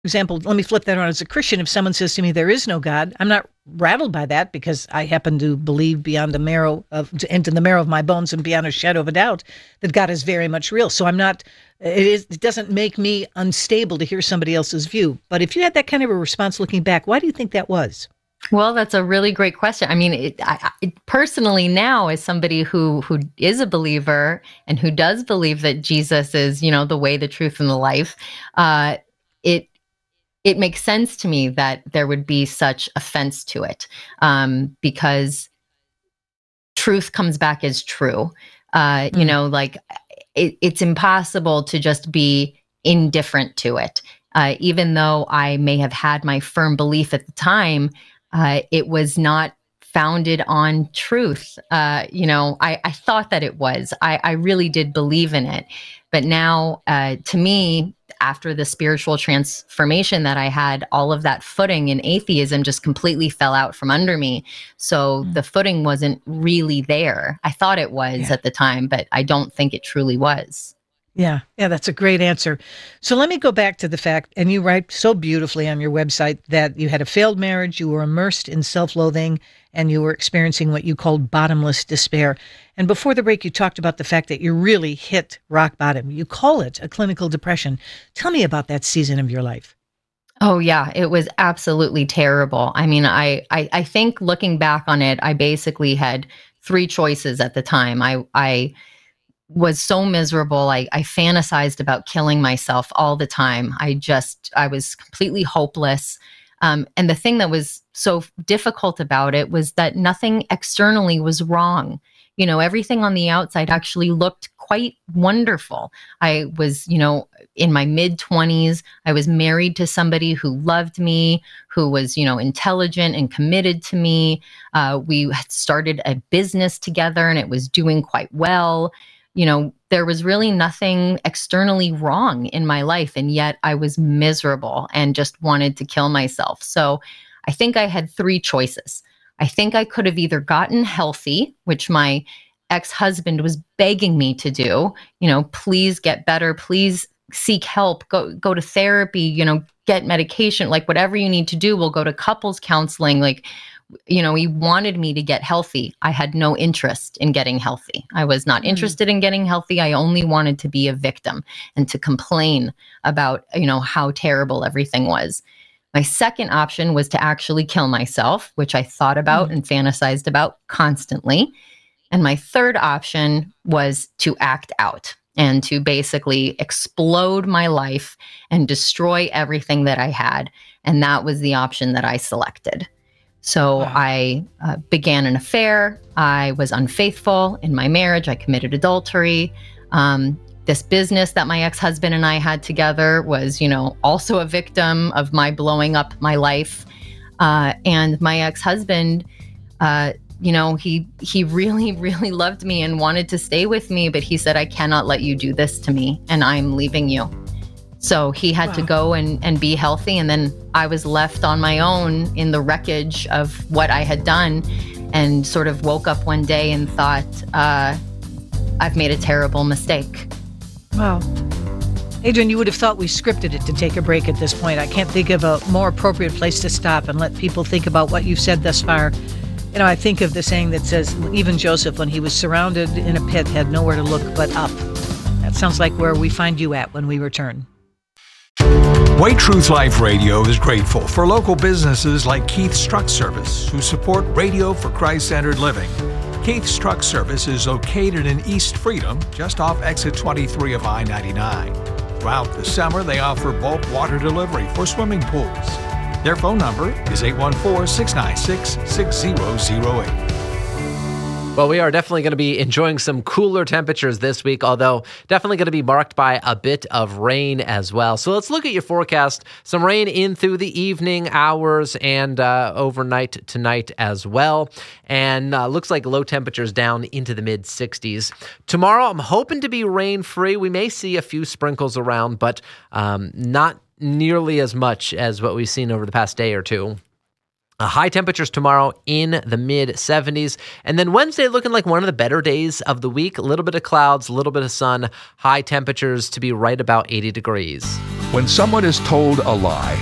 example, let me flip that around. As a Christian, if someone says to me, there is no God, I'm not rattled by that because I happen to believe beyond the marrow into the marrow of my bones and beyond a shadow of a doubt that God is very much real. So I'm not, it doesn't make me unstable to hear somebody else's view. But if you had that kind of a response looking back, why do you think that was? Well, that's a really great question. I mean, personally now, as somebody who is a believer and who does believe that Jesus is, the way, the truth, and the life, it it makes sense to me that there would be such offense to it, because truth comes back as true. Like it's impossible to just be indifferent to it. Even though I may have had my firm belief at the time, it was not founded on truth. I thought that it was. I really did believe in it. But now, to me, after the spiritual transformation that I had, all of that footing in atheism just completely fell out from under me. So the footing wasn't really there. I thought it was at the time, but I don't think it truly was. Yeah, that's a great answer. So let me go back to the fact, and you write so beautifully on your website that you had a failed marriage, you were immersed in self-loathing, and you were experiencing what you called bottomless despair. And before the break, you talked about the fact that you really hit rock bottom. You call it a clinical depression. Tell me about that season of your life. Oh, yeah, it was absolutely terrible. I mean, I think looking back on it, I basically had three choices at the time. I was so miserable. I fantasized about killing myself all the time. I was completely hopeless. And the thing that was so difficult about it was that nothing externally was wrong. Everything on the outside actually looked quite wonderful. I was, in my mid-20s. I was married to somebody who loved me, who was, intelligent and committed to me. We had started a business together and it was doing quite well. There was really nothing externally wrong in my life, and yet I was miserable and just wanted to kill myself. So I think I had three choices. I think I could have either gotten healthy, which my ex-husband was begging me to do, please get better, please seek help, go to therapy, get medication, like whatever you need to do, we'll go to couples counseling, he wanted me to get healthy. I had no interest in getting healthy. I was not interested in getting healthy. I only wanted to be a victim and to complain about, how terrible everything was. My second option was to actually kill myself, which I thought about and fantasized about constantly. And my third option was to act out and to basically explode my life and destroy everything that I had. And that was the option that I selected. So I began an affair. I was unfaithful in my marriage. I committed adultery. This business that my ex-husband and I had together was, also a victim of my blowing up my life. And my ex-husband, he really, really loved me and wanted to stay with me. But he said, I cannot let you do this to me, and I'm leaving you. So he had to go and be healthy. And then I was left on my own in the wreckage of what I had done, and sort of woke up one day and thought, I've made a terrible mistake. Wow. Adrienne, you would have thought we scripted it to take a break at this point. I can't think of a more appropriate place to stop and let people think about what you've said thus far. I think of the saying that says, even Joseph, when he was surrounded in a pit, had nowhere to look but up. That sounds like where we find you at when we return. White Truth Life Radio is grateful for local businesses like Keith's Truck Service, who support Radio for Christ-Centered Living. Keith's Truck Service is located in East Freedom, just off exit 23 of I-99. Throughout the summer, they offer bulk water delivery for swimming pools. Their phone number is 814-696-6008. Well, we are definitely going to be enjoying some cooler temperatures this week, although definitely going to be marked by a bit of rain as well. So let's look at your forecast. Some rain in through the evening hours and overnight tonight as well. And looks like low temperatures down into the mid-60s. Tomorrow, I'm hoping to be rain-free. We may see a few sprinkles around, but not nearly as much as what we've seen over the past day or two. High temperatures tomorrow in the mid 70s. And then Wednesday looking like one of the better days of the week. A little bit of clouds, a little bit of sun, high temperatures to be right about 80 degrees. When someone is told a lie,